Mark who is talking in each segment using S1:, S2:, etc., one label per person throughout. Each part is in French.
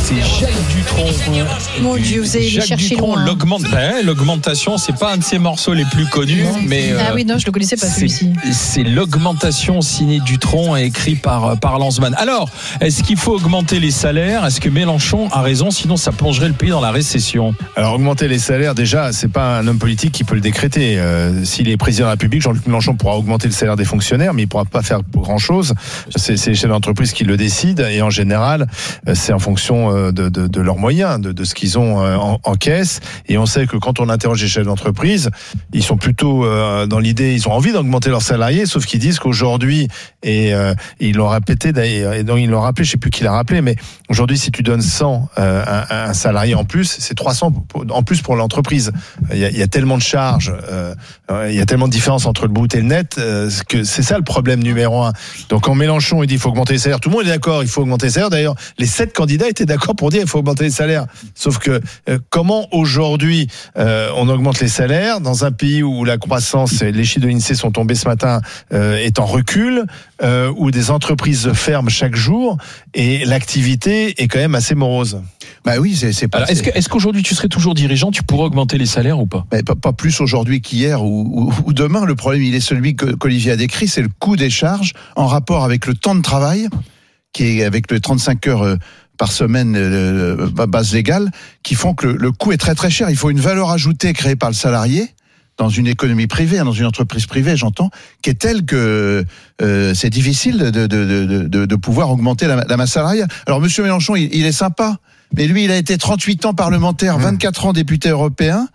S1: C'est Jacques Dutronc.
S2: Mon Dieu, vous allez les chercher
S1: Dutronc,
S2: loin.
S1: L'augmentation, c'est pas un de ses morceaux les plus connus, mais
S2: Ah oui, non, je le connaissais pas celui-ci.
S1: C'est l'augmentation signé Dutronc, écrit par Lanzmann. Alors, est-ce qu'il faut augmenter les salaires ? Est-ce que Mélenchon a raison ? Sinon, ça plongerait le pays dans la récession.
S3: Alors, augmenter les salaires, déjà, c'est pas un homme politique qui peut le décréter. S'il est président de la République, Jean-Luc Mélenchon pourra augmenter le salaire des fonctionnaires, mais il pourra pas faire grand-chose. C'est les chefs d'entreprise qui le décident, et en général, c'est en fonction de leurs moyens, de ce qu'ils ont en caisse. Et on sait que quand on interroge les chefs d'entreprise, ils sont plutôt dans l'idée, ils ont envie d'augmenter leurs salariés, sauf qu'ils disent qu'aujourd'hui, et ils l'ont répété d'ailleurs, et donc ils l'ont rappelé, je sais plus qui l'a rappelé, mais aujourd'hui, si tu donnes 100 un salarié en plus, c'est 300 en plus pour l'entreprise. Il y a tellement de charges, il y a tellement de différence entre le brut et le net, que c'est ça le problème numéro un. Donc quand Mélenchon il dit il faut augmenter les salaires, tout le monde est d'accord, il faut augmenter les salaires. D'ailleurs, les 7 candidats étaient d'accord pour dire il faut augmenter les salaires. Sauf que comment aujourd'hui on augmente les salaires dans un pays où la croissance, les chiffres de l'INSEE sont tombés ce matin, est en recul, où des entreprises ferment chaque jour et l'activité est quand même assez morose.
S4: Bah oui, c'est pas.
S1: Alors, est-ce qu'aujourd'hui tu serais toujours dirigeant, tu pourrais augmenter les salaires ou pas ?
S4: Pas plus aujourd'hui qu'hier ou demain. Le problème, il est celui qu'Olivier a décrit, c'est le coût des charges en rapport avec le temps de travail, qui est avec le 35 heures par semaine base légale, qui font que le coût est très très cher. Il faut une valeur ajoutée créée par le salarié dans une économie privée, dans une entreprise privée, j'entends, qui est telle que c'est difficile de pouvoir augmenter la masse salariale. Alors, Monsieur Mélenchon, il est sympa, mais lui, il a été 38 ans parlementaire, 24 ans député européen,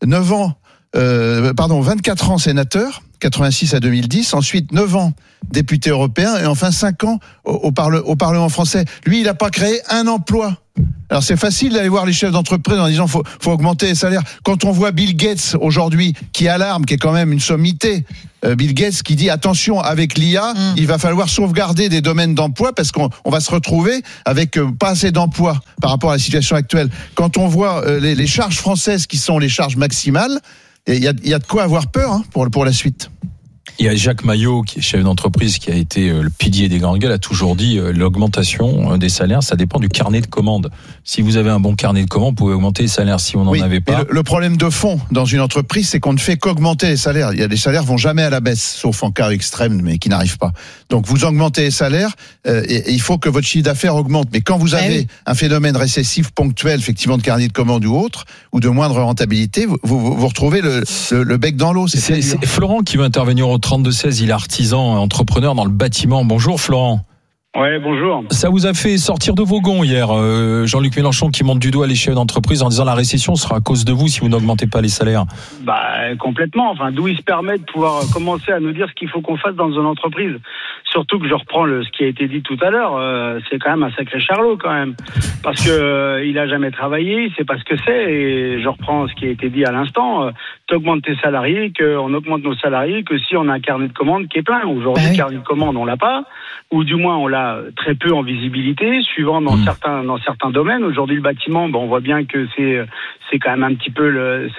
S4: 24 ans sénateur, 86 à 2010, ensuite 9 ans député européen, et enfin 5 ans au Parlement français. Lui, il n'a pas créé un emploi. Alors c'est facile d'aller voir les chefs d'entreprise en disant faut augmenter les salaires. Quand on voit Bill Gates aujourd'hui qui alarme, qui est quand même une sommité, Bill Gates qui dit attention avec l'IA, il va falloir sauvegarder des domaines d'emploi parce qu'on va se retrouver avec pas assez d'emplois par rapport à la situation actuelle. Quand on voit les charges françaises qui sont les charges maximales, il y a de quoi avoir peur pour la suite.
S1: Il y a Jacques Maillot, qui est chef d'entreprise, qui a été le pilier des grandes gueules, a toujours dit l'augmentation des salaires, ça dépend du carnet de commandes. Si vous avez un bon carnet de commandes, vous pouvez augmenter les salaires. Si on n'en avait pas...
S4: Le problème de fond dans une entreprise, c'est qu'on ne fait qu'augmenter les salaires. Les salaires vont jamais à la baisse, sauf en cas extrême, mais qui n'arrive pas. Donc vous augmentez les salaires, et il faut que votre chiffre d'affaires augmente. Mais quand vous avez un phénomène récessif ponctuel, effectivement de carnet de commandes ou autre, ou de moindre rentabilité, vous retrouvez le bec dans l'eau.
S1: C'est Florent qui va intervenir au 32-16, il est artisan, entrepreneur dans le bâtiment. Bonjour Florent.
S5: Ouais, bonjour.
S1: Ça vous a fait sortir de vos gonds hier, Jean-Luc Mélenchon qui monte du doigt les chefs d'entreprise en disant la récession sera à cause de vous si vous n'augmentez pas les salaires.
S5: Complètement. Enfin, d'où il se permet de pouvoir commencer à nous dire ce qu'il faut qu'on fasse dans une entreprise. Surtout que je reprends ce qui a été dit tout à l'heure, c'est quand même un sacré charlot quand même, parce que il a jamais travaillé, il sait pas ce que c'est. Et je reprends ce qui a été dit à l'instant. T'augmentes tes salariés, qu'on augmente nos salariés, que si on a un carnet de commandes qui est plein. Aujourd'hui, le carnet de commandes on l'a pas, ou du moins on l'a très peu en visibilité, suivant dans certains domaines. Aujourd'hui, le bâtiment, on voit bien que c'est quand même un petit peu le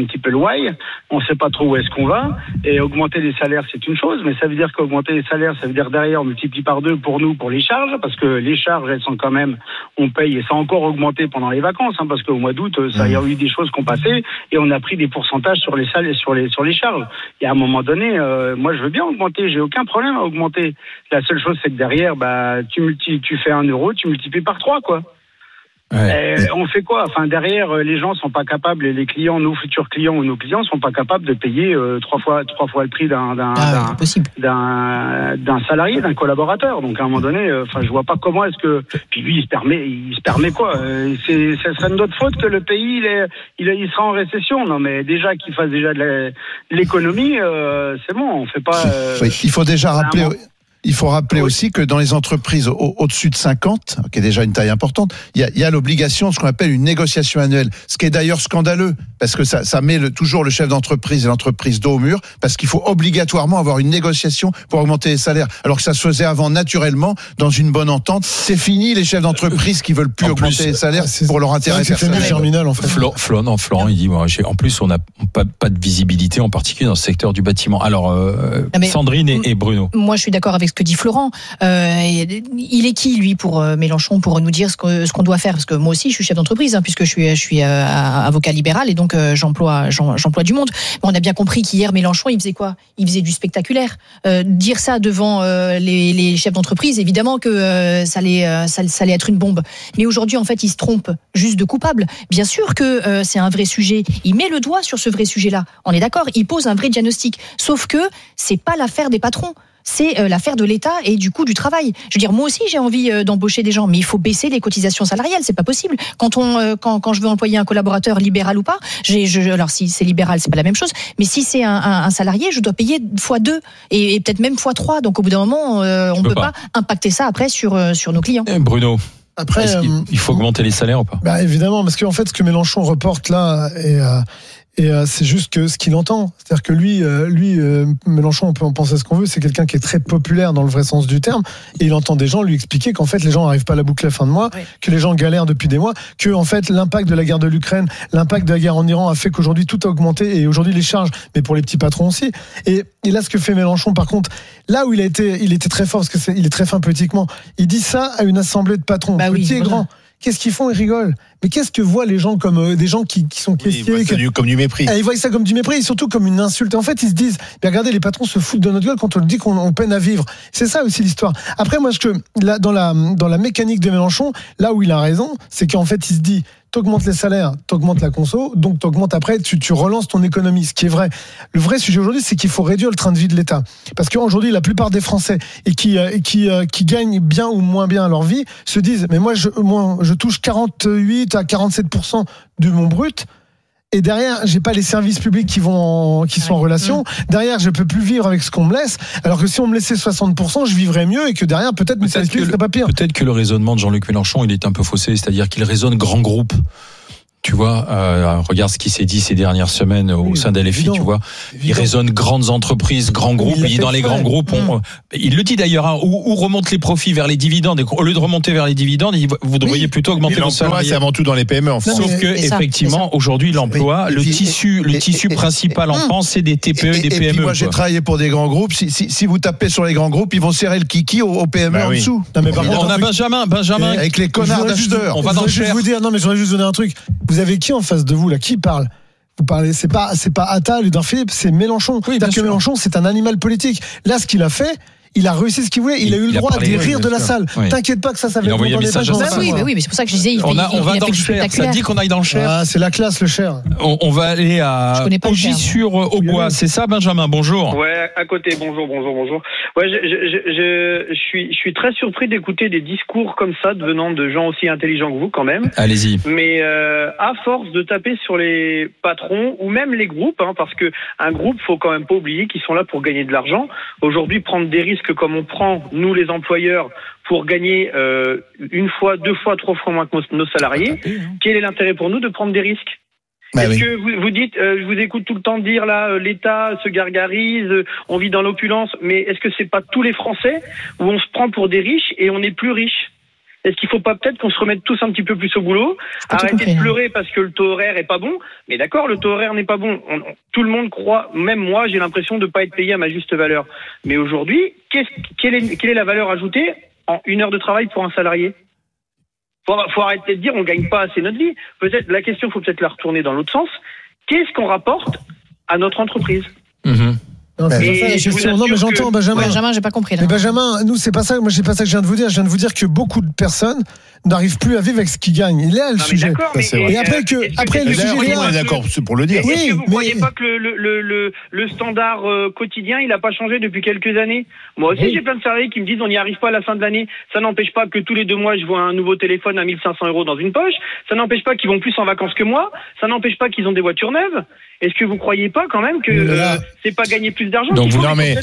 S5: why. On sait pas trop où est-ce qu'on va. Et augmenter les salaires, c'est une chose, mais ça veut dire qu'augmenter les salaires, ça veut dire derrière on multiplie par 2 pour nous, pour les charges, parce que les charges, elles sont quand même, on paye, et ça a encore augmenté pendant les vacances, parce qu'au mois d'août, ça y a eu des choses qui ont passé, et on a pris des pourcentages sur les salaires, sur les charges. Et à un moment donné, moi je veux bien augmenter, j'ai aucun problème à augmenter. La seule chose, c'est que derrière, tu fais 1 euro, tu multiplies par 3, quoi. Ouais. On fait quoi ? Enfin, derrière, les gens sont pas capables, les clients, nos futurs clients ou nos clients sont pas capables de payer 3 fois le prix d'un salarié, d'un collaborateur. Donc à un moment donné, je vois pas comment est-ce que. Puis lui, il se permet quoi ? C'est ça de notre faute que le pays il sera en récession. Non, mais déjà qu'il fasse déjà de l'économie, c'est bon. On fait pas.
S4: Il faut déjà rappeler. Il faut rappeler aussi que dans les entreprises au-dessus de 50, qui est déjà une taille importante, il y a l'obligation de ce qu'on appelle une négociation annuelle. Ce qui est d'ailleurs scandaleux, parce que ça met toujours le chef d'entreprise et l'entreprise dos au mur, parce qu'il faut obligatoirement avoir une négociation pour augmenter les salaires. Alors que ça se faisait avant naturellement, dans une bonne entente. C'est fini les chefs d'entreprise qui veulent plus augmenter les salaires pour leur intérêt personnel.
S3: Germinal, en fait.
S1: Florent, il dit, en plus, on n'a pas de visibilité, en particulier dans le secteur du bâtiment. Alors, Sandrine et Bruno.
S2: Moi, je suis d'accord avec que dit Florent. Il est qui, lui, pour Mélenchon, pour nous dire ce qu'on doit faire? Parce que moi aussi, je suis chef d'entreprise, puisque je suis avocat libéral et donc j'emploie du monde. Mais on a bien compris qu'hier, Mélenchon, il faisait quoi? Il faisait du spectaculaire. Dire ça devant les chefs d'entreprise, évidemment que ça allait être une bombe. Mais aujourd'hui, en fait, il se trompe juste de coupable. Bien sûr que c'est un vrai sujet. Il met le doigt sur ce vrai sujet-là. On est d'accord. Il pose un vrai diagnostic. Sauf que c'est pas l'affaire des patrons. C'est l'affaire de l'État et du coût du travail. Je veux dire, moi aussi, j'ai envie d'embaucher des gens, mais il faut baisser les cotisations salariales. C'est pas possible. Quand je veux employer un collaborateur libéral ou pas, alors si c'est libéral, c'est pas la même chose. Mais si c'est un salarié, je dois payer x2 et peut-être même x3. Donc au bout d'un moment, on peut pas impacter ça après sur nos clients.
S1: Bruno.
S6: Après,
S1: il faut augmenter les salaires ou pas?
S6: Évidemment, parce qu'en fait, ce que Mélenchon reporte là et c'est juste que ce qu'il entend, c'est-à-dire que lui, Mélenchon, on peut en penser ce qu'on veut, c'est quelqu'un qui est très populaire dans le vrai sens du terme, et il entend des gens lui expliquer qu'en fait les gens n'arrivent pas à la boucler à la fin de mois, que les gens galèrent depuis des mois, que en fait l'impact de la guerre de l'Ukraine, l'impact de la guerre en Iran a fait qu'aujourd'hui tout a augmenté et aujourd'hui les charges, mais pour les petits patrons aussi. Et là, ce que fait Mélenchon, par contre, là où il était très fort, parce que il est très fin politiquement, il dit ça à une assemblée de patrons, petits et grands. Qu'est-ce qu'ils font? Ils rigolent. Mais qu'est-ce que voient les gens comme des gens qui sont caissiers?
S3: Ils voient ça comme du mépris.
S6: Ils voient ça comme du mépris et surtout comme une insulte. En fait, ils se disent, regardez, les patrons se foutent de notre gueule quand on leur dit qu'on peine à vivre. C'est ça aussi l'histoire. Après, moi, dans la mécanique de Mélenchon, là où il a raison, c'est qu'en fait, il se dit, t'augmentes les salaires, t'augmentes la conso, donc t'augmentes après, tu relances ton économie, ce qui est vrai. Le vrai sujet aujourd'hui, c'est qu'il faut réduire le train de vie de l'État. Parce qu'aujourd'hui, la plupart des Français qui gagnent bien ou moins bien leur vie se disent, mais moi, je touche 48 à 47% de mon brut. Et derrière, j'ai pas les services publics qui sont en relation. Derrière, je peux plus vivre avec ce qu'on me laisse. Alors que si on me laissait 60%, je vivrais mieux et que derrière, peut-être mes services publics seraient pas pire.
S1: Peut-être que le raisonnement de Jean-Luc Mélenchon, il est un peu faussé. C'est-à-dire qu'il raisonne grand groupe. Tu vois, regarde ce qui s'est dit ces dernières semaines au sein d'LFI, tu vois. Il raisonne grandes entreprises, grands groupes. Il dit dans les grands groupes, il le dit d'ailleurs, où remontent les profits vers les dividendes. Et au lieu de remonter vers les dividendes, vous devriez plutôt augmenter vos salariés.
S3: C'est avant tout dans les PME en France.
S1: Sauf que, effectivement, aujourd'hui, l'emploi, le tissu principal en France, c'est des TPE et des PME.
S4: Et puis moi, j'ai travaillé pour des grands groupes. Si vous tapez sur les grands groupes, ils vont serrer le kiki aux PME en dessous.
S6: Non, mais par contre,
S1: on a Benjamin.
S4: Avec les connards d'acheteurs.
S6: On va dans le cher. Je voudrais juste donner un truc. Vous avez qui en face de vous là? Qui parle? Vous parlez, c'est pas Attal ou d'un Philippe, c'est Mélenchon. C'est-à-dire que Mélenchon, c'est un animal politique. Là, ce qu'il a fait, il a réussi ce qu'il voulait. Il a eu le droit des rires de la salle. T'inquiète pas que ça va être
S1: envoyé un message à sa
S2: oui, mais c'est pour ça que je disais,
S1: on va dans le Cher. Ça dit qu'on aille dans le Cher.
S6: Ah, c'est la classe, le Cher.
S1: On va aller à Augy-sur-Aubois. C'est ça, Benjamin? Bonjour.
S7: Ouais, à côté. Bonjour. Ouais, je suis très surpris d'écouter des discours comme ça venant de gens aussi intelligents que vous, quand même.
S1: Allez-y.
S7: Mais à force de taper sur les patrons ou même les groupes, parce que un groupe, faut quand même pas oublier qu'ils sont là pour gagner de l'argent. Aujourd'hui, prendre des risques comme on prend, nous les employeurs, pour gagner une fois, 2 fois, 3 fois moins que nos salariés, quel est l'intérêt pour nous de prendre des risques? Est-ce que vous dites, je vous écoute tout le temps dire là, l'État se gargarise, on vit dans l'opulence, mais est-ce que c'est pas tous les Français où on se prend pour des riches et on est plus riches? Est-ce qu'il faut pas peut-être qu'on se remette tous un petit peu plus au boulot? Arrêtez de pleurer parce que le taux horaire est pas bon. Mais d'accord, le taux horaire n'est pas bon. Tout le monde croit, même moi, j'ai l'impression de pas être payé à ma juste valeur. Mais aujourd'hui, quelle est la valeur ajoutée en 1 heure de travail pour un salarié? Faut arrêter de dire on gagne pas assez notre vie. Peut-être la question, faut peut-être la retourner dans l'autre sens. Qu'est-ce qu'on rapporte à notre entreprise?
S6: Non, mais j'entends,
S2: Benjamin, j'ai pas compris.
S6: Mais Benjamin, nous, c'est pas ça. Moi, c'est pas ça que je viens de vous dire. Je viens de vous dire que beaucoup de personnes n'arrivent plus à vivre avec ce qu'ils gagnent. Il est là le sujet. Et après le sujet,
S3: on est d'accord pour le dire.
S7: Est-ce que vous croyez pas que le standard quotidien, il a pas changé depuis quelques années? Moi aussi, j'ai plein de salariés qui me disent on n'y arrive pas à la fin de l'année. Ça n'empêche pas que tous les 2 mois, je vois un nouveau téléphone à 1 500 € dans une poche. Ça n'empêche pas qu'ils vont plus en vacances que moi. Ça n'empêche pas qu'ils ont des voitures neuves. Est-ce que vous croyez pas quand même que c'est pas gagner plus d'argent?
S3: Donc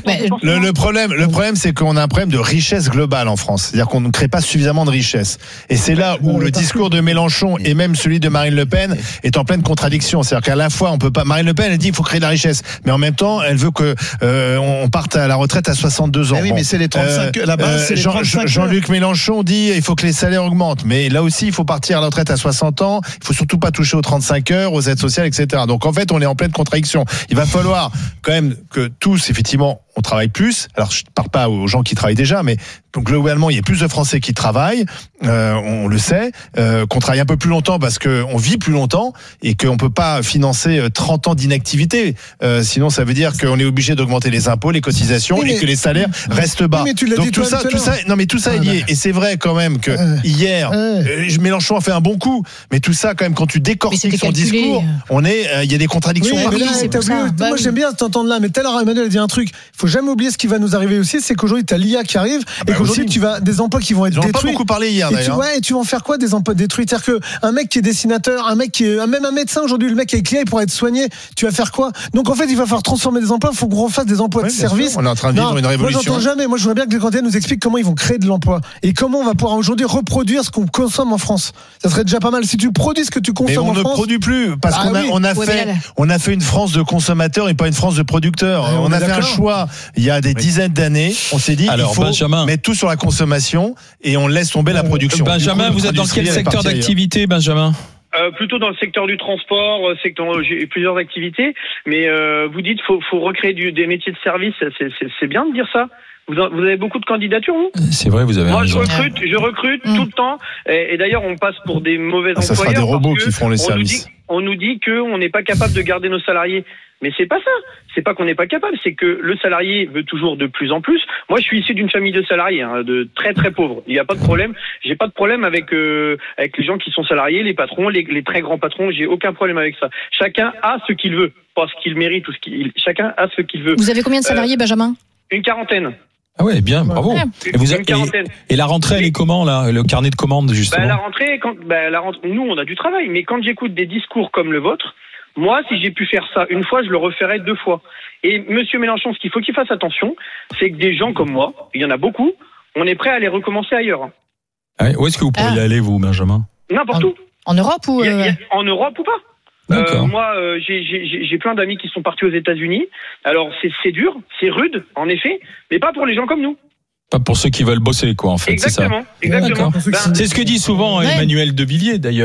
S3: le problème, c'est qu'on a un problème de richesse globale en France. C'est-à-dire qu'on ne crée pas suffisamment de richesse. Et c'est là où le discours de Mélenchon et même celui de Marine Le Pen est en pleine contradiction. C'est-à-dire qu'à la fois, on peut pas. Marine Le Pen, elle dit qu'il faut créer de la richesse, mais en même temps, elle veut que on parte à la retraite à 62 ans.
S4: Mais oui, mais c'est les 35. Là-bas, c'est les 35.
S3: Jean-Luc Mélenchon dit il faut que les salaires augmentent, mais là aussi, il faut partir à la retraite à 60 ans. Il faut surtout pas toucher aux 35 heures, aux aides sociales, etc. Donc en fait, on est en pleine contradiction. Il va falloir quand même que tous, effectivement, on travaille plus. Alors je ne parle pas aux gens qui travaillent déjà, mais donc globalement il y a plus de Français qui travaillent, on le sait, qu'on travaille un peu plus longtemps parce qu'on vit plus longtemps et qu'on ne peut pas financer 30 ans d'inactivité. Sinon ça veut dire qu'on est obligé d'augmenter les impôts, les cotisations et que les salaires restent bas.
S6: Mais tu l'as
S3: donc
S6: dit
S3: tout ça est lié. Et c'est vrai quand même que hier, Mélenchon a fait un bon coup, mais tout ça quand même quand tu décortiques son discours, il y a des contradictions.
S6: Oui, moi j'aime bien t'entendre là, mais tout à l'heure Emmanuel a dit un truc. Il faut jamais oublier ce qui va nous arriver aussi, c'est qu'aujourd'hui tu as l'IA qui arrive et qu'aujourd'hui tu vas des emplois qui vont être détruits.
S3: J'en ai pas beaucoup parlé hier d'ailleurs.
S6: Et tu vas en faire quoi des emplois détruits? C'est-à-dire qu'un mec qui est dessinateur, même un médecin aujourd'hui, le mec avec l'IA il pourra être soigné. Tu vas faire quoi? Donc en fait il va falloir transformer des emplois. Il faut qu'on refasse des emplois de service.
S3: On est en train de vivre une révolution.
S6: Moi j'entends jamais. Moi je voudrais bien que les candidats nous expliquent comment ils vont créer de l'emploi et comment on va pouvoir aujourd'hui reproduire ce qu'on consomme en France. Ça serait déjà pas mal si tu produis ce que tu consommes en France.
S3: Mais on ne produit plus parce qu'on a fait une France de consommateurs et pas une France de producteurs. On a fait un choix il y a des dizaines d'années. On s'est dit il faut mettre tout sur la consommation et on laisse tomber la production.
S1: Benjamin, vous êtes dans quel secteur d'activité, Benjamin?
S7: Plutôt dans le secteur du transport, j'ai plusieurs activités, mais vous dites faut recréer des métiers de service, c'est bien de dire ça. Vous avez beaucoup de candidatures, vous?
S1: C'est vrai, vous avez.
S7: Moi, je recrute tout le temps, et d'ailleurs, on passe pour des mauvais employeurs.
S3: Ça sera des robots qui feront les services.
S7: On nous dit qu'on n'est pas capable de garder nos salariés. Mais c'est pas ça. C'est pas qu'on n'est pas capable, c'est que le salarié veut toujours de plus en plus. Moi, je suis issu d'une famille de salariés, de très très pauvres. Il n'y a pas de problème. J'ai pas de problème avec les gens qui sont salariés, les patrons, les très grands patrons. J'ai aucun problème avec ça. Chacun a ce qu'il veut, pas ce qu'il mérite ou chacun a ce qu'il veut.
S2: Vous avez combien de salariés, Benjamin?
S7: Une quarantaine.
S1: Ah ouais, bien, bravo. Et la rentrée, elle est comment là, le carnet de commandes justement?
S7: La rentrée, nous on a du travail, mais quand j'écoute des discours comme le vôtre, moi, si j'ai pu faire ça une fois, je le referai 2 fois. Et Monsieur Mélenchon, ce qu'il faut qu'il fasse attention, c'est que des gens comme moi, il y en a beaucoup, on est prêt à les recommencer ailleurs.
S1: Ah ouais, où est-ce que vous pourriez aller, vous, Benjamin?
S7: N'importe où.
S2: En Europe ou
S7: en Europe ou pas. Moi, j'ai plein d'amis qui sont partis aux États-Unis. Alors, c'est dur, c'est rude, en effet, mais pas pour les gens comme nous.
S1: Pas pour ceux qui veulent bosser, quoi, en fait.
S7: Exactement.
S1: C'est ça. Exactement.
S7: Exactement.
S1: C'est ce que dit souvent Emmanuel de Villiers, d'ailleurs.